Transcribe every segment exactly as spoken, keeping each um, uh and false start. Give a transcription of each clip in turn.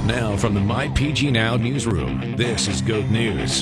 Now from the My P G Now newsroom, this is GOAT News.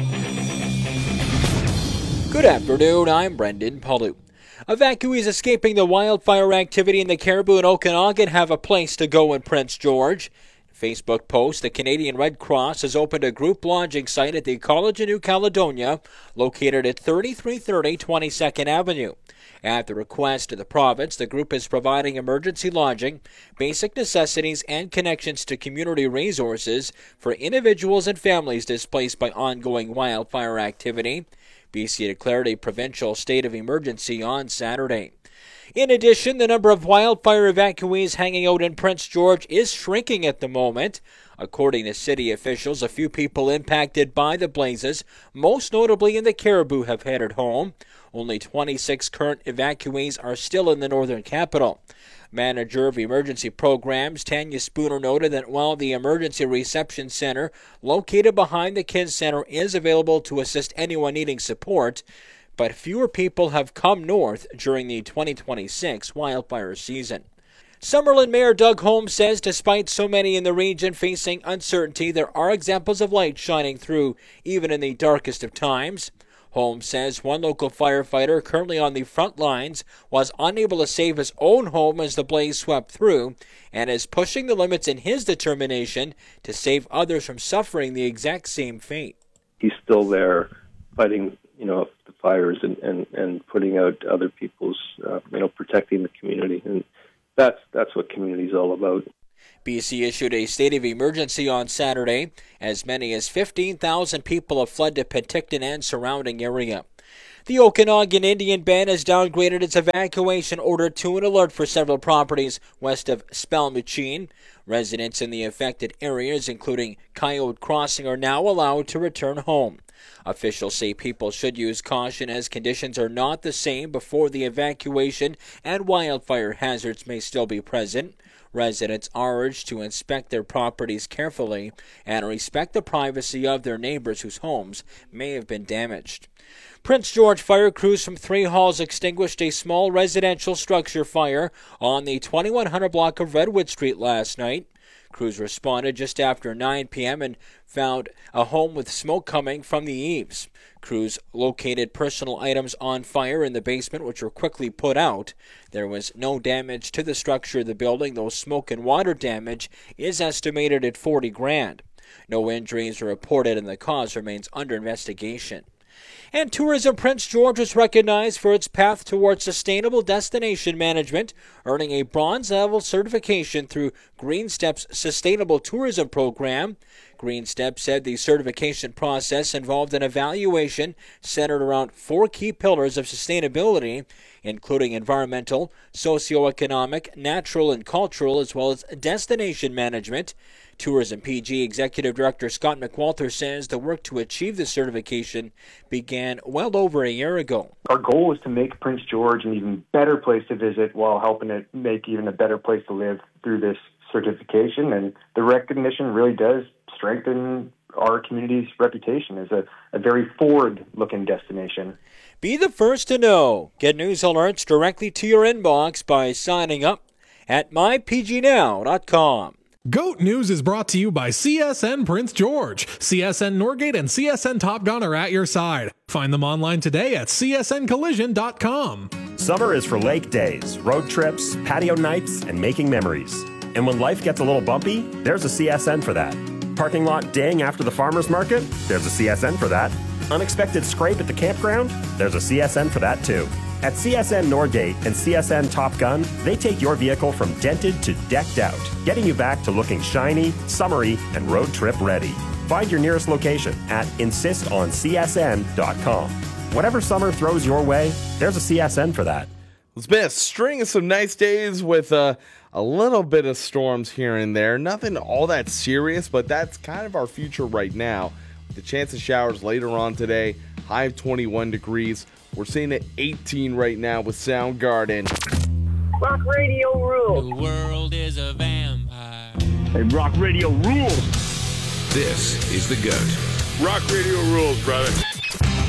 Good afternoon, I'm Brendan Palu. Evacuees escaping the wildfire activity in the Caribou and Okanagan have a place to go in Prince George. Facebook post, the Canadian Red Cross has opened a group lodging site at the College of New Caledonia, located at thirty-three thirty twenty-second Avenue. At the request of the province, the group is providing emergency lodging, basic necessities, and connections to community resources for individuals and families displaced by ongoing wildfire activity. B C declared a provincial state of emergency on Saturday. In addition, the number of wildfire evacuees hanging out in Prince George is shrinking at the moment. According to city officials, a few people impacted by the blazes, most notably in the Caribou, have headed home. Only twenty-six current evacuees are still in the northern capital. Manager of Emergency Programs Tanya Spooner noted that while the Emergency Reception Center located behind the Kids Center is available to assist anyone needing support, but fewer people have come north during the twenty twenty-six wildfire season. Summerlin Mayor Doug Holmes says despite so many in the region facing uncertainty, there are examples of light shining through even in the darkest of times. Holmes says one local firefighter currently on the front lines was unable to save his own home as the blaze swept through and is pushing the limits in his determination to save others from suffering the exact same fate. He's still there fighting, you know, the fires and, and, and putting out other people's, uh, you know, protecting the community. And that's, that's what community is all about. B C issued a state of emergency on Saturday. As many as fifteen thousand people have fled to Penticton and surrounding area. The Okanagan Indian Band has downgraded its evacuation order to an alert for several properties west of Spelmachine. Residents in the affected areas, including Coyote Crossing, are now allowed to return home. Officials say people should use caution as conditions are not the same before the evacuation and wildfire hazards may still be present. Residents are urged to inspect their properties carefully and respect the privacy of their neighbors whose homes may have been damaged. Prince George fire crews from Three Halls extinguished a small residential structure fire on the twenty-one hundred block of Redwood Street last night. Crews responded just after nine p.m. and found a home with smoke coming from the eaves. Crews located personal items on fire in the basement, which were quickly put out. There was no damage to the structure of the building, though smoke and water damage is estimated at forty grand. No injuries are reported and the cause remains under investigation. And Tourism Prince George was recognized for its path towards sustainable destination management, earning a bronze level certification through Green Step's Sustainable Tourism Program. Green Step said the certification process involved an evaluation centered around four key pillars of sustainability, including environmental, socioeconomic, natural, and cultural, as well as destination management. Tourism P G Executive Director Scott McWalter says the work to achieve the certification began well over a year ago. Our goal is to make Prince George an even better place to visit while helping it make even a better place to live through this certification. And the recognition really does strengthen our community's reputation as a, a very forward-looking destination. Be the first to know. Get news alerts directly to your inbox by signing up at my p g now dot com. GOAT News is brought to you by C S N Prince George. C S N Norgate and C S N Top Gun are at your side. Find them online today at c s n collision dot com. Summer is for lake days, road trips, patio nights, and making memories. And when life gets a little bumpy, there's a C S N for that. Parking lot ding after the farmer's market? There's a C S N for that. Unexpected scrape at the campground? There's a C S N for that too. At C S N Norgate and C S N Top Gun, they take your vehicle from dented to decked out, getting you back to looking shiny, summery, and road trip ready. Find your nearest location at insist on c s n dot com. Whatever summer throws your way, there's a C S N for that. It's been a string of some nice days with uh, a little bit of storms here and there. Nothing all that serious, but that's kind of our future right now. The chance of showers later on today, high of twenty-one degrees. We're seeing it eighteen right now with Soundgarden. Rock Radio rules. The world is a vampire. Hey, Rock Radio rules. This is the GOAT. Rock Radio rules, brother.